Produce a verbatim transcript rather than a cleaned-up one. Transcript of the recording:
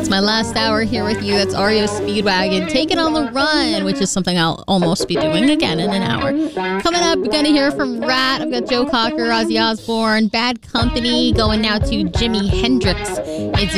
It's my last hour here with you. That's R E O Speedwagon, Taking on the Run, which is something I'll almost be doing again in an hour. Coming up, we're going to hear from Rat. I've got Joe Cocker, Ozzy Osbourne, Bad Company, going now to Jimi Hendrix. It's